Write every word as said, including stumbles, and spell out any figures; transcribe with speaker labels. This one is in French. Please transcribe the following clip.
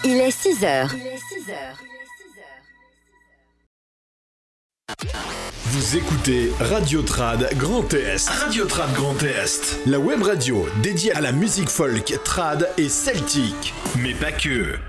Speaker 1: Il est six heures.
Speaker 2: Vous écoutez Radio Trad Grand Est. Radio Trad Grand Est. La web radio dédiée à la musique folk, trad et celtique. Mais pas que.